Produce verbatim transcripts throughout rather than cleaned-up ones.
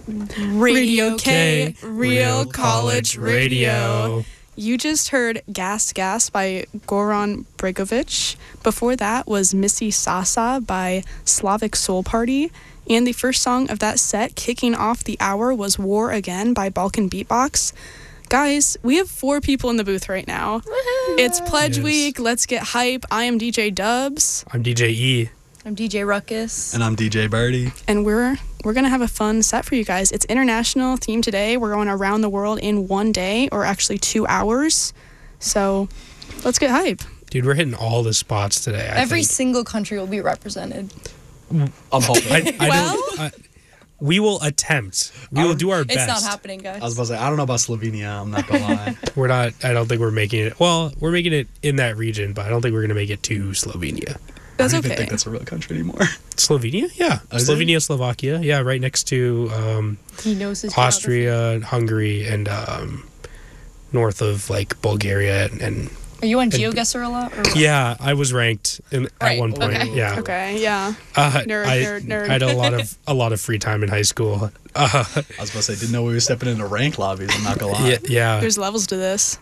Radio K, K, Real College Radio. You just heard Gas Gas by Goran Bregovic. Before that was Missy Sasa by Slavic Soul Party. And the first song of that set, kicking off the hour, was War Again by Balkan Beatbox. Guys, we have four people in the booth right now. Woo-hoo. It's Pledge Yes. Week. Let's get hype. I am D J Dubs. I'm D J E. I'm D J Ruckus. And I'm D J Birdie. And we're we're going to have a fun set for you guys. It's international theme today. We're going around the world in one day, or actually two hours. So let's get hype. Dude, we're hitting all the spots today. I Every think. single country will be represented. I'm hoping. I, I Well- don't, I, we will attempt. We will do our It's best. not happening, guys. I was about to say, I don't know about Slovenia. I'm not going to lie. We're not. I don't think we're making it. Well, we're making it in that region, but I don't think we're going to make it to Slovenia. That's I don't even okay. think that's a real country anymore. Slovenia, yeah, Is it? Slovenia, Slovakia, yeah, right next to um, He knows his Austria, Hungary, and um, north of like Bulgaria and. and Are you on GeoGuessr a lot? Or what? yeah, I was ranked in, at Right, one point. okay. Yeah, Okay, yeah. Uh, Nerd, I, nerd, nerd. I had a lot of a lot of free time in high school. Uh, I was about to say, didn't know we were stepping into rank lobbies. I'm not going to lie. yeah, yeah. There's levels to this.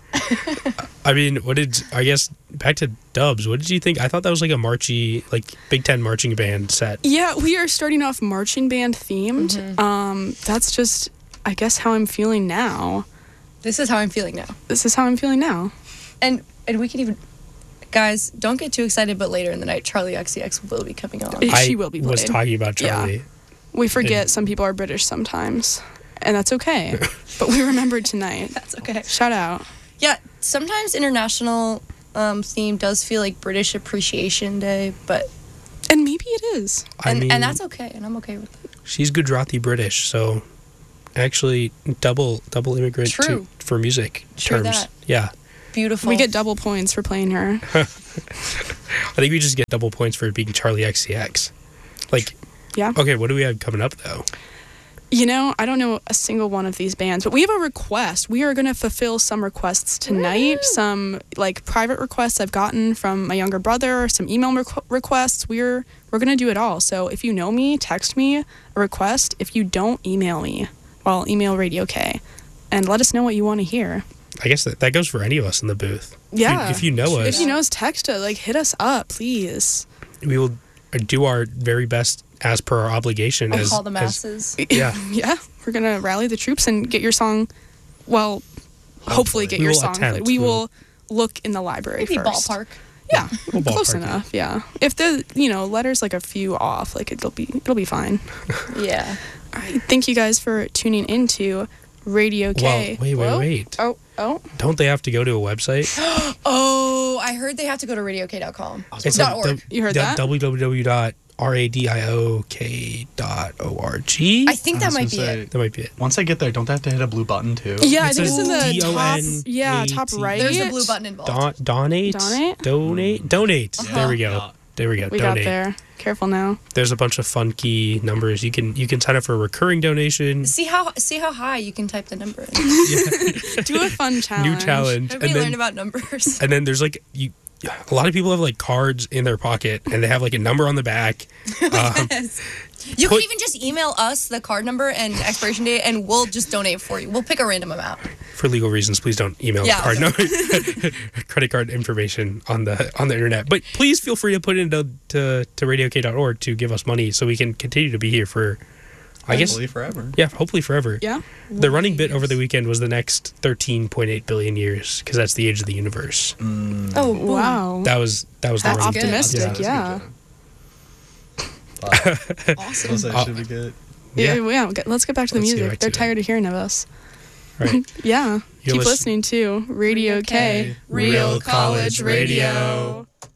I mean, what did I guess back to Dubs? What did you think? I thought that was like a marchy, like Big Ten marching band set. Yeah, we are starting off marching band themed. Mhm. Um, that's just, I guess, how I'm feeling now. This is how I'm feeling now. This is how I'm feeling now. And and we can even... Guys, don't get too excited, but later in the night, Charlie X C X will be coming on. She I will be was played. talking about Yeah. Charlie. We forget And- some people are British sometimes, and that's okay. But we remembered tonight. That's okay. Shout out. Yeah, sometimes international um, theme does feel like British Appreciation Day, but... And maybe it is. I And, mean, and that's okay, and I'm okay with it. she's Gujarati British, so actually double double immigrant True. to, for music True terms. that. Yeah, Beautiful. We get double points for playing her. I think we just get double points for being Charlie X C X. Like, Yeah. okay, what do we have coming up though? You know, I don't know a single one of these bands, but we have a request. We are going to fulfill some requests tonight. Woo! Some like private requests I've gotten from my younger brother, some email requ- requests. We're we're going to do it all. So if you know me, text me a request. If you don't, email me. Well, email Radio K and let us know what you want to hear. I guess that, that goes for any of us in the booth. Yeah. If you, if you know us, If you know us, text us. Like, hit us up, please. we will do our very best as per our obligation. I'll as call the as- masses. Yeah. Yeah, we're going to rally the troops and get your song, well, hopefully, Hopefully. get We your will song. attempt. played. We We will will- look in the library Maybe first. ballpark. Yeah, We'll close ballpark it. enough. Yeah, if the you know letters like a few off, like it'll be it'll be fine. Yeah. All right, thank you guys for tuning into Radio Well, K. wait, wait, Whoa. wait. Oh, oh, Don't they have to go to a website? Oh, I heard they have to go to radio k dot com. It's Dot like org. You heard d- that? w w w dot radiok dot org. I think I that was might gonna be say, it. That might be it. Once I get there, don't they have to hit a blue button too? yeah, I It think it's in says the D O top. N Yeah, top A T. right. There's a blue button involved. Don, donate, Donate? donate, donate. Uh-huh. There we go. Yeah. There we go. We donate. got there. Careful now. There's a bunch of funky numbers. You can you can sign up for a recurring donation. See how see how high you can type the number in. Do a fun challenge. New challenge. Everybody And learned then, about numbers. and then there's like you. A lot of people have like cards in their pocket and they have like a number on the back. Um, Yes. You put- can even just email us the card number and expiration date, and we'll just donate for you. We'll pick a random amount. for legal reasons, please don't email Yeah, card okay. number, credit card information on the on the internet. But please feel free to put it into to, to radio k dot org to give us money so we can continue to be here for, I guess, Hopefully forever. yeah, hopefully forever. Yeah. The running bit over the weekend was the next thirteen point eight billion years because that's the age of the universe. Oh, boom. Wow. That was that was That's the running good. bit. Optimistic. Yeah. Yeah. Awesome. Those actually should be good. Yeah. Yeah. Yeah. get- Let's get back to the Let's get music. back They're to it. tired of hearing of us. Right. Yeah. You're Keep listen- listening to Radio K, Real College Radio.